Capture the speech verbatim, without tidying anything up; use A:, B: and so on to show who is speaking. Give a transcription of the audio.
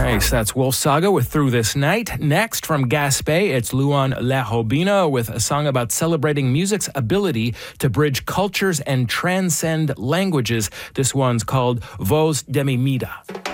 A: Nice. That's Wolf Saga with Through This Night. Next, from Gaspé, it's Luan La Robina with a song about celebrating music's ability to bridge cultures and transcend languages. This one's called Voz de mi Vida.